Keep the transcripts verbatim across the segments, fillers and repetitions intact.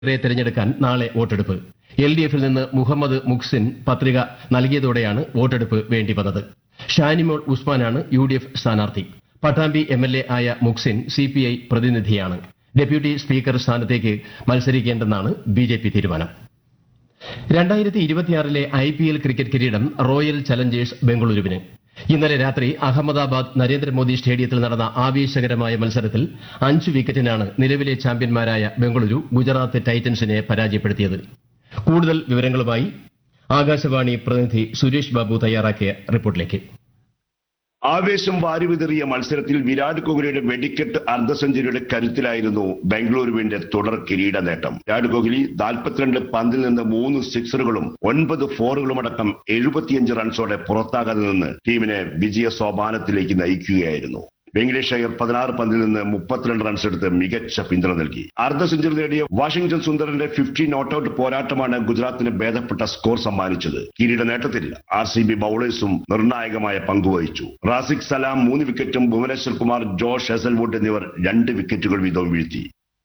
െ തെരഞ്ഞെടുക്കാൻ നാളെ വോട്ടെടുപ്പ്. എൽ ഡി എഫിൽ നിന്ന് മുഹമ്മദ് മുഹ്സിൻ പത്രിക നൽകിയതോടെയാണ് വോട്ടെടുപ്പ് വേണ്ടിവന്നത്. ഷാനിമോൾ ഉസ്മാനാണ് യു ഡി എഫ് സ്ഥാനാർത്ഥി. പട്ടാമ്പി എം എൽ എ ആയ മുഹ്സിൻ സി പി ഐ പ്രതിനിധിയാണ്. ഡെപ്യൂട്ടി സ്പീക്കർ സ്ഥാനത്തേക്ക് മത്സരിക്കേണ്ടെന്നാണ് ബി ജെ പി തീരുമാനം. രണ്ടായിരത്തി ഇരുപത്തിയാറിലെ ഐ പി എൽ ക്രിക്കറ്റ് കിരീടം റോയൽ ചലഞ്ചേഴ്സ് ബംഗളൂരുവിന്. ഇന്നലെ രാത്രി അഹമ്മദാബാദ് നരേന്ദ്രമോദി സ്റ്റേഡിയത്തിൽ നടന്ന ആവേശകരമായ മത്സരത്തിൽ അഞ്ച് വിക്കറ്റിനാണ് നിലവിലെ ചാമ്പ്യന്മാരായ ബംഗളൂരു ഗുജറാത്ത് ടൈറ്റൻസിനെ പരാജയപ്പെടുത്തിയത്. കൂടുതൽ വിവരങ്ങളുമായി ആകാശവാണി പ്രതിനിധി സുരേഷ് ബാബു തയ്യാറാക്കിയ റിപ്പോർട്ടിലേക്ക്. ആവേശം വാരിവിതറിയ മത്സരത്തിൽ വിരാട് കോഹ്ലിയുടെ വെടിക്കെട്ട് അർദ്ധ സെഞ്ചുറിയുടെ കരുത്തിലായിരുന്നു ബംഗളൂരുവിന്റെ തുടർ കിരീട നേട്ടം. വിരാട് കോഹ്ലി നാൽപ്പത്തിരണ്ട് പന്തിൽ നിന്ന് മൂന്ന് സിക്സറുകളും ഒൻപത് ഫോറുകളുമടക്കം എഴുപത്തിയഞ്ച് റൺസോടെ പുറത്താകാതെ നിന്ന് ടീമിനെ വിജയ സോപാനത്തിലേക്ക് നയിക്കുകയായിരുന്നു. വെങ്കടേഷ് അയ്യർ പതിനാറ് പന്തിൽ നിന്ന് മുപ്പത്തിരണ്ട് റൺസ് എടുത്ത് മികച്ച പിന്തുണ നൽകി. അർദ്ധ സെഞ്ചുറി നേടിയ വാഷിംഗ്ടൺ സുന്ദറിന്റെ ഫിഫ്റ്റി നോട്ടൌട്ട് പോരാട്ടമാണ് ഗുജറാത്തിന് ഭേദപ്പെട്ട സ്കോർ സമ്മാനിച്ചത്. കിരീട നേട്ടത്തിൽ ആർ സി ബി ബൌളേഴ്സും നിർണായകമായ പങ്കുവഹിച്ചു. റാസിഖ് സലാം മൂന്ന് വിക്കറ്റും ഭുവനേശ്വർ കുമാർ, ജോഷ് ഹെസൽവുഡ് എന്നിവർ രണ്ട് വിക്കറ്റുകൾ വീതവും വീഴ്ത്തി.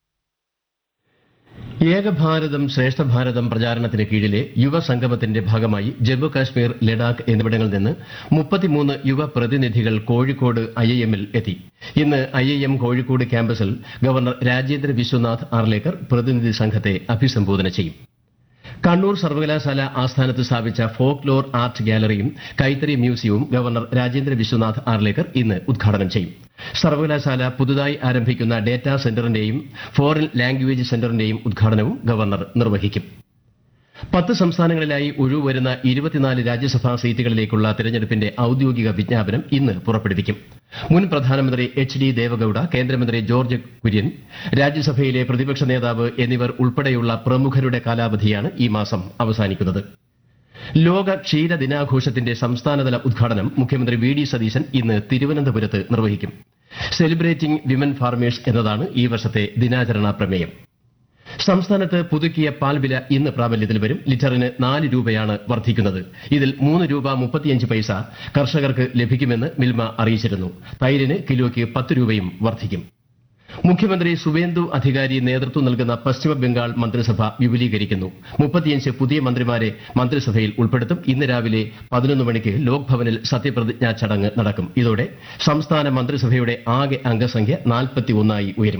ഏകഭാരതം ശ്രേഷ്ഠ ഭാരതം പ്രചാരണത്തിന് കീഴിലെ യുവസംഗമത്തിന്റെ ഭാഗമായി ജമ്മു കാശ്മീർ, ലഡാക്ക് എന്നിവിടങ്ങളിൽ നിന്ന് മുപ്പത്തിമൂന്ന് യുവ പ്രതിനിധികൾ കോഴിക്കോട് ഐ ഐ എമ്മിൽ എത്തി. ഇന്ന് ഐ ഐ എം കോഴിക്കോട് ക്യാമ്പസിൽ ഗവർണർ രാജേന്ദ്ര വിശ്വനാഥ് ആർലേക്കർ പ്രതിനിധി സംഘത്തെ അഭിസംബോധന ചെയ്യും. കണ്ണൂർ സർവകലാശാല ആസ്ഥാനത്ത് സ്ഥാപിച്ച ഫോക്ക് ലോർ ആർട്ട് ഗാലറിയും കൈത്തറി മ്യൂസിയവും ഗവർണർ രാജേന്ദ്ര വിശ്വനാഥ് ആർലേക്കർ ഇന്ന് ഉദ്ഘാടനം ചെയ്യും. സർവകലാശാല പുതുതായി ആരംഭിക്കുന്ന ഡേറ്റാ സെന്ററിന്റെയും ഫോറിൻ ലാംഗ്വേജ് സെന്ററിന്റെയും ഉദ്ഘാടനവും ഗവർണർ നിർവഹിക്കും. പത്ത് സംസ്ഥാനങ്ങളിലായി ഒഴിവുവരുന്ന ഇരുപത്തിനാല് രാജ്യസഭാ സീറ്റുകളിലേക്കുള്ള തെരഞ്ഞെടുപ്പിന്റെ ഔദ്യോഗിക വിജ്ഞാപനം ഇന്ന് പുറപ്പെടുവിക്കും. മുൻ പ്രധാനമന്ത്രി എച്ച് ഡി ദേവഗൌഡ, കേന്ദ്രമന്ത്രി ജോർജ് കുര്യൻ, രാജ്യസഭയിലെ പ്രതിപക്ഷ നേതാവ് എന്നിവർ ഉൾപ്പെടെയുള്ള പ്രമുഖരുടെ കാലാവധിയാണ് ഈ മാസം അവസാനിക്കുന്നത്. ലോക ക്ഷീര ദിനാഘോഷത്തിന്റെ സംസ്ഥാനതല ഉദ്ഘാടനം മുഖ്യമന്ത്രി വി ഡി സതീശൻ ഇന്ന് തിരുവനന്തപുരത്ത് നിർവഹിക്കും. സെലിബ്രേറ്റിംഗ് വിമൻ ഫാർമേഴ്സ് എന്നതാണ് ഈ വർഷത്തെ ദിനാചരണ പ്രമേയം. സംസ്ഥാനത്ത് പുതുക്കിയ പാൽ വില ഇന്ന് പ്രാബല്യത്തിൽ വരും. ലിറ്ററിന് നാല് രൂപയാണ് വർദ്ധിക്കുന്നത്. ഇതിൽ മൂന്ന് രൂപ മുപ്പത്തിയഞ്ച് പൈസ കർഷകർക്ക് ലഭിക്കുമെന്ന് മിൽമ അറിയിച്ചിരുന്നു. തൈരിന് കിലോയ്ക്ക് പത്ത് രൂപയും വർദ്ധിക്കും. മുഖ്യമന്ത്രി സുവേന്ദു അധികാരി നേതൃത്വം നൽകുന്ന പശ്ചിമബംഗാൾ മന്ത്രിസഭ വിപുലീകരിക്കുന്നു. മുപ്പത്തിയഞ്ച് പുതിയ മന്ത്രിമാരെ മന്ത്രിസഭയിൽ ഉൾപ്പെടുത്തും. ഇന്ന് രാവിലെ പതിനൊന്ന് മണിക്ക് ലോക്ഭവനിൽ സത്യപ്രതിജ്ഞാ ചടങ്ങ് നടക്കും. ഇതോടെ സംസ്ഥാന മന്ത്രിസഭയുടെ ആകെ അംഗസംഖ്യ നാൽപ്പത്തിയൊന്നായി ഉയരും.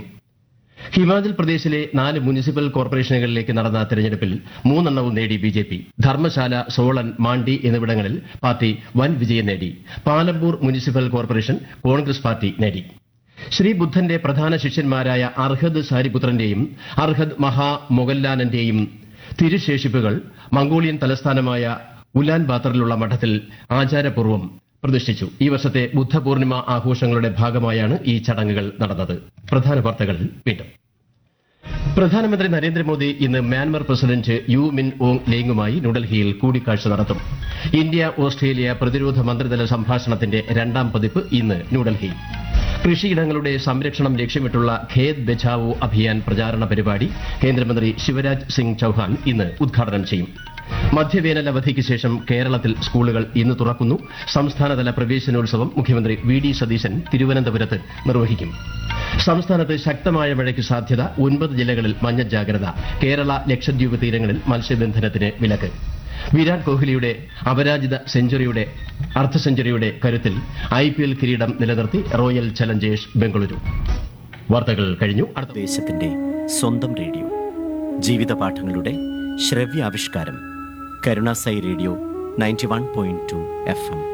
ഹിമാചൽ പ്രദേശിലെ നാല് മുനിസിപ്പൽ കോർപ്പറേഷനുകളിലേക്ക് നടന്ന തെരഞ്ഞെടുപ്പിൽ മൂന്നെണ്ണവും നേടി B J P. Dharamshala, Solan, Mandi എന്നിവിടങ്ങളിൽ പാർട്ടി വൻ വിജയം നേടി. Palampur municipal corporation Congress party നേടി. ശ്രീബുദ്ധന്റെ പ്രധാന ശിഷ്യന്മാരായ അർഹദ് സാരിപുത്രന്റെയും അർഹദ് മഹാ മൊഗല്ലാനന്റെയും തിരുശേഷിപ്പുകൾ മംഗോളിയൻ തലസ്ഥാനമായ ഉലാൻ ബാത്തറിലുള്ള മഠത്തിൽ ആചാരപൂർവ്വം പ്രതിഷ്ഠിച്ചു. ഈ വർഷത്തെ ബുദ്ധപൂർണിമ ആഘോഷങ്ങളുടെ ഭാഗമായാണ് ഈ ചടങ്ങുകൾ നടന്നത്. പ്രധാന വാർത്തകൾ വീണ്ടും. പ്രധാനമന്ത്രി നരേന്ദ്രമോദി ഇന്ന് മ്യാൻമർ പ്രസിഡന്റ് യു മിൻ ഓങ് ലേങ്ങുമായി ന്യൂഡൽഹിയിൽ കൂടിക്കാഴ്ച നടത്തും. ഇന്ത്യ ഓസ്ട്രേലിയ പ്രതിരോധ മന്ത്രിതല സംഭാഷണത്തിന്റെ രണ്ടാം പതിപ്പ് ഇന്ന് ന്യൂഡൽഹി. കൃഷിയിടങ്ങളുടെ സംരക്ഷണം ലക്ഷ്യമിട്ടുള്ള ഖേത് ബച്ചാവോ അഭിയാൻ പ്രചാരണ പരിപാടി കേന്ദ്രമന്ത്രി ശിവരാജ് സിംഗ് ചൌഹാൻ ഇന്ന് ഉദ്ഘാടനം ചെയ്യും. മധ്യവേനൽ അവധിക്ക് ശേഷം കേരളത്തിൽ സ്കൂളുകൾ ഇന്ന് തുറക്കുന്നു. സംസ്ഥാനതല പ്രവേശനോത്സവം മുഖ്യമന്ത്രി വി ഡി സതീശൻ തിരുവനന്തപുരത്ത് നിർവഹിക്കും. സംസ്ഥാനത്ത് ശക്തമായ മഴയ്ക്ക് സാധ്യത. ഒൻപത് ജില്ലകളിൽ മഞ്ഞ ജാഗ്രത. കേരള, ലക്ഷദ്വീപ് തീരങ്ങളിൽ മത്സ്യബന്ധനത്തിന് വിലക്ക്. വിരാട് കോഹ്ലിയുടെ അപരാജിത സെഞ്ചുറിയുടെ അർദ്ധ സെഞ്ചുറിയുടെ കരുത്തിൽ ഐ പി എൽ കിരീടം നിലനിർത്തി റോയൽ ചലഞ്ചേഴ്സ് ബംഗളൂരു. വാർത്തകൾ കഴിഞ്ഞു. അടുത്ത ദേശത്തിന്റെ സ്വന്തം റേഡിയോ ജീവിത പാഠങ്ങളുടെ ശ്രവ്യാവിഷ്കാരം Karunasai radio ninety one point two F M.